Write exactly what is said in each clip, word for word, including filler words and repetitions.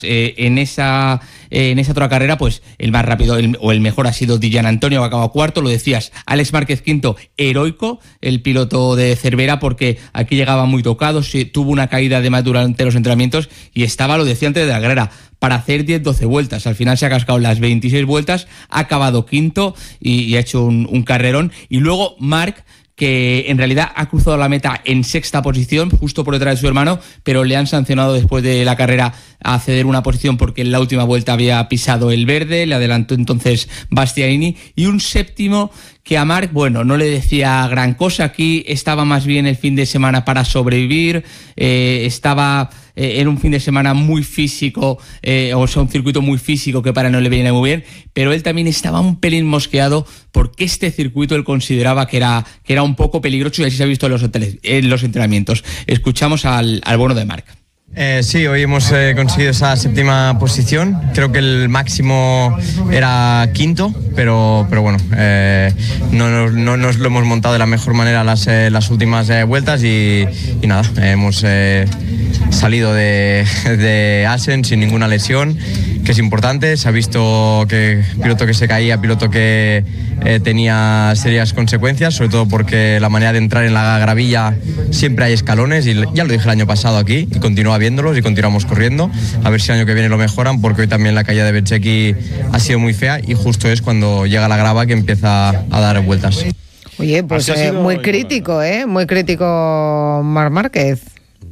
Eh, en esa eh, en esa otra carrera, pues el más rápido el, o el mejor ha sido Dillan Antonio, que ha acabado cuarto. Lo decías, Alex Márquez quinto, heroico el piloto de Cervera, porque aquí llegaba muy tocado, se, tuvo una caída además durante los entrenamientos y estaba, lo decía antes de la carrera, para hacer diez doce vueltas. Al final se ha cascado las veintiséis vueltas, ha acabado quinto y, y ha hecho un, un carrerón. Y luego Marc, que en realidad ha cruzado la meta en sexta posición, justo por detrás de su hermano, pero le han sancionado después de la carrera a ceder una posición porque en la última vuelta había pisado el verde, le adelantó entonces Bastianini. Y un séptimo que a Marc, bueno, no le decía gran cosa, aquí estaba más bien el fin de semana para sobrevivir, eh, estaba... Eh, era un fin de semana muy físico, eh, o sea, un circuito muy físico que para no le viene muy bien, pero él también estaba un pelín mosqueado porque este circuito él consideraba que era, que era un poco peligroso y así se ha visto en los, hoteles, en los entrenamientos. Escuchamos al, al bueno de Marc. Eh, sí, hoy hemos eh, conseguido esa séptima posición. Creo que el máximo era quinto, pero, pero bueno, eh, no, no, no nos lo hemos montado de la mejor manera las, eh, las últimas eh, vueltas y, y nada, eh, hemos eh, salido de, de Assen sin ninguna lesión, que es importante. Se ha visto que piloto que se caía, piloto que eh, tenía serias consecuencias, sobre todo porque la manera de entrar en la gravilla siempre hay escalones, y ya lo dije el año pasado aquí y continúa viéndolos y continuamos corriendo. A ver si el año que viene lo mejoran, porque hoy también la caída de Bezzecchi ha sido muy fea y justo es cuando llega la grava que empieza a dar vueltas. Oye, pues eh, muy crítico, ¿eh? Muy crítico Marc Márquez.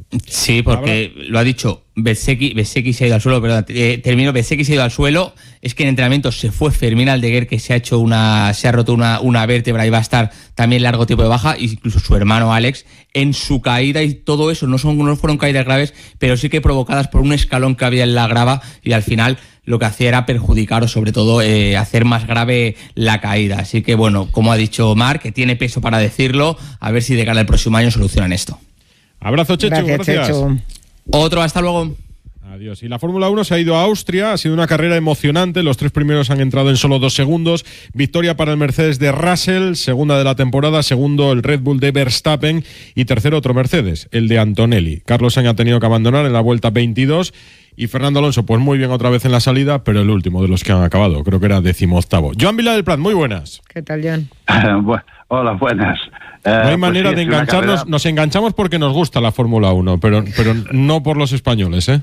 Sí, porque lo ha dicho, Bezzecchi, Bezzecchi se ha ido al suelo, perdón, eh, termino, Bezzecchi se ha ido al suelo. Es que en entrenamiento se fue Fermín Aldeguer, que se ha hecho una, se ha roto una, una vértebra y va a estar también largo tiempo de baja, incluso su hermano Alex, en su caída, y todo eso no son, no fueron caídas graves, pero sí que provocadas por un escalón que había en la grava, y al final lo que hacía era perjudicar o sobre todo eh, hacer más grave la caída. Así que bueno, como ha dicho Marc, que tiene peso para decirlo, a ver si de cara al próximo año solucionan esto. Abrazo, Chechu, gracias. gracias. Chechu. Otro, hasta luego. Adiós. Y la Fórmula uno se ha ido a Austria, ha sido una carrera emocionante, los tres primeros han entrado en solo dos segundos, victoria para el Mercedes de Russell, segunda de la temporada, segundo el Red Bull de Verstappen y tercero otro Mercedes, el de Antonelli. Carlos Sainz ha tenido que abandonar en la vuelta veintidós y Fernando Alonso pues muy bien otra vez en la salida, pero el último de los que han acabado, creo que era decimoctavo. Joan Vila del Prat, muy buenas. ¿Qué tal, Joan? Hola, buenas. No hay eh, manera pues sí, de engancharnos, carrera... nos enganchamos porque nos gusta la Fórmula uno, pero, pero no por los españoles, ¿eh?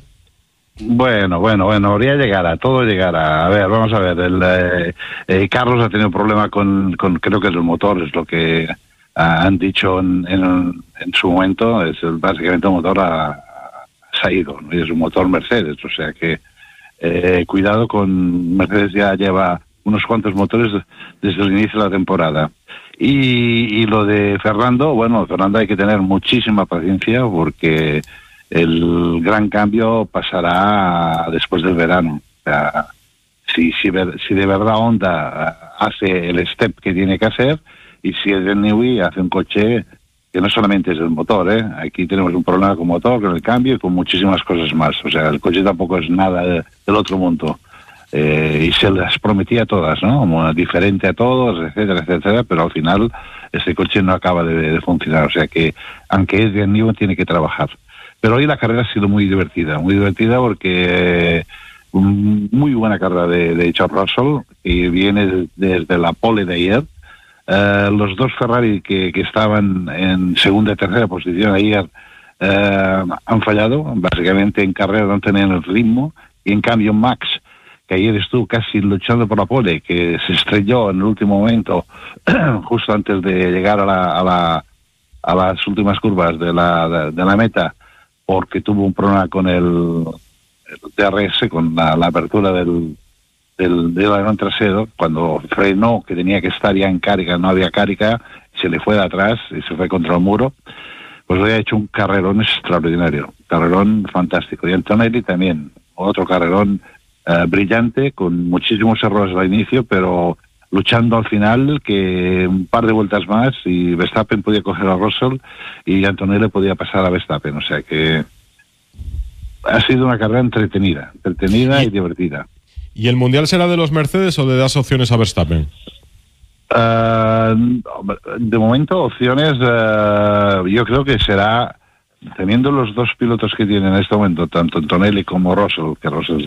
Bueno, bueno, bueno, habría llegará, todo llegará. A ver, vamos a ver, el, eh, eh, Carlos ha tenido un problema con, con, creo que es el motor, es lo que ah, han dicho en, en, en su momento, es el, básicamente el motor ha, se ha ido, ¿no? Y es un motor Mercedes, o sea que eh, cuidado con Mercedes, ya lleva unos cuantos motores desde el inicio de la temporada. Y, y lo de Fernando, bueno, Fernando hay que tener muchísima paciencia porque el gran cambio pasará después del verano. O sea, si, si, si de verdad Honda hace el step que tiene que hacer, y si es el Newey hace un coche que no solamente es el motor, ¿eh? Aquí tenemos un problema con motor, con el cambio y con muchísimas cosas más. O sea, el coche tampoco es nada de, del otro mundo. Eh, y se las prometía todas, ¿no? Como diferente a todos, etcétera, etcétera, pero al final ese coche no acaba de, de funcionar. O sea que, aunque es de Newey, tiene que trabajar. Pero hoy la carrera ha sido muy divertida, muy divertida porque eh, muy buena carrera de, de George Russell, que viene desde la pole de ayer. Uh, los dos Ferrari que, que estaban en segunda y tercera posición ayer uh, han fallado, básicamente en carrera no tenían el ritmo, y en cambio Max, que ayer estuvo casi luchando por la pole, que se estrelló en el último momento, justo antes de llegar a, la, a, la, a las últimas curvas de la, de, de la meta, porque tuvo un problema con el, el D R S, con la, la apertura del, del, del alerón trasero, cuando frenó, que tenía que estar ya en carga, no había carga, se le fue de atrás y se fue contra el muro. Pues hoy ha hecho un carrerón extraordinario, un carrerón fantástico. Y Antonelli también, otro carrerón uh, brillante, con muchísimos errores al inicio, pero luchando al final, que un par de vueltas más y Verstappen podía coger a Russell y Antonelli podía pasar a Verstappen. O sea que ha sido una carrera entretenida, entretenida y, y divertida. ¿Y el Mundial será de los Mercedes o le das opciones a Verstappen? Uh, de momento opciones, uh, yo creo que será teniendo los dos pilotos que tienen en este momento, tanto Antonelli como Russell, que Russell